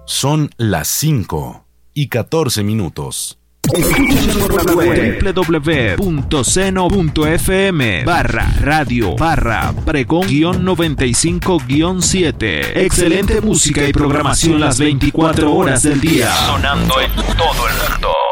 Son las 5:14. Escúchanos por la web www.seno.fm/radio/pregón-95-7. Excelente música y programación las 24 horas del día. Sonando en todo el mundo.